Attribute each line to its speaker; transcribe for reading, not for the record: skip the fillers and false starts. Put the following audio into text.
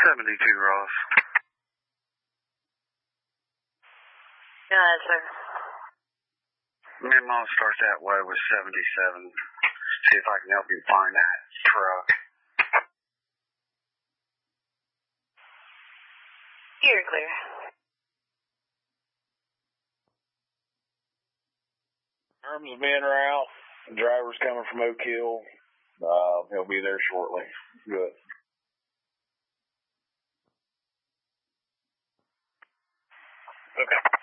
Speaker 1: 72 Ross.
Speaker 2: Go ahead, sir.
Speaker 1: Memo starts that way with 77. See if I can help you find that truck.
Speaker 2: You're clear.
Speaker 3: Terms of being Ralph. The driver's coming from Oak Hill. He'll be there shortly. Good.
Speaker 4: Okay.